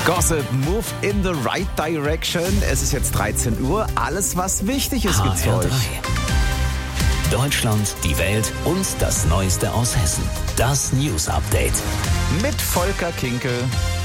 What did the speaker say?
Gossip, move in the right direction. Es ist jetzt 13 Uhr. Alles, was wichtig ist, gibt's für euch. Deutschland, die Welt und das Neueste aus Hessen. Das News Update. Mit Volker Kinkel.